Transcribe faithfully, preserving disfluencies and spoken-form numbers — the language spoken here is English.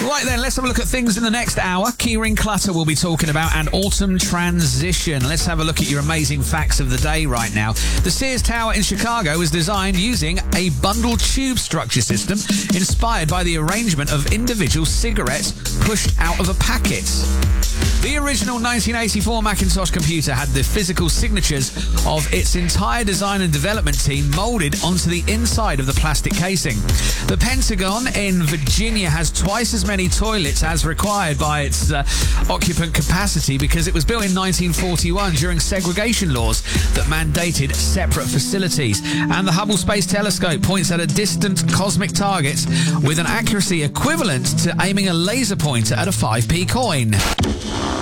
Right then, let's have a look at things in the next hour. Keyring clutter we'll be talking about and autumn transition. Let's have a look at your amazing facts of the day right now. The Sears Tower in Chicago was designed using a bundle tube structure system inspired by the arrangement of individual cigarettes pushed out of a packet. The original nineteen eighty-four Macintosh computer had the physical signatures of its entire design and development team molded onto the inside of the plastic casing. The Pentagon in Virginia has twice as many toilets as required by its uh, occupant capacity because it was built in nineteen forty-one during segregation laws that mandated separate facilities. And the Hubble Space Telescope points at a distant cosmic target with an accuracy equivalent to aiming a laser pointer at a five p coin.